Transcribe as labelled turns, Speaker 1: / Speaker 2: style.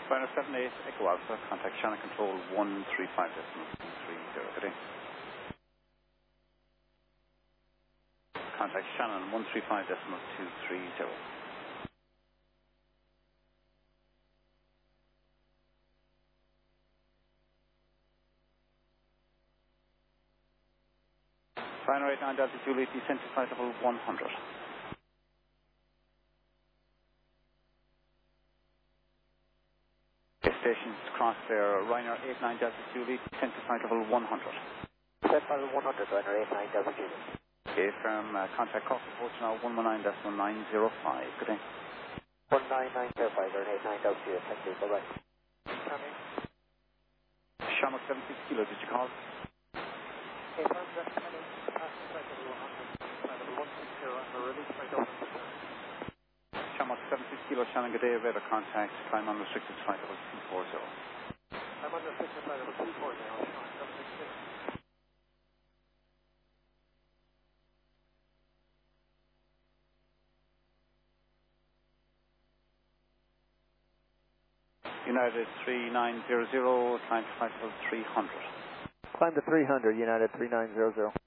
Speaker 1: Final 78 Echo Alpha, contact Shannon Control 135.230. Good day. Contact Shannon 135.230. Final 89 Delta Juliet, descent to flight level 100. Stations cross there, Ryanair 89 Delta Juliet, descent to flight level 100.
Speaker 2: Descent level 100, Ryanair 89 Delta Juliet.
Speaker 1: Okay, firm contact Cox approach now 119.905. Good day.
Speaker 2: 19905, Ryanair 89 Delta Juliet. Thank you, bye-bye.
Speaker 1: Shamrock 76 Kilo, did you call?
Speaker 2: Okay, firm descent flight level 100, flight level 160, and we're released by Dublin.
Speaker 1: Shamrock 76 Kilo, Shannon, good day. Radar contact, climb unrestricted flight level 240.
Speaker 2: I'm on the 6 flight level 240 now, Shamrock 76.
Speaker 1: United 3900, climb to flight level 300.
Speaker 2: Climb to 300, United 3900.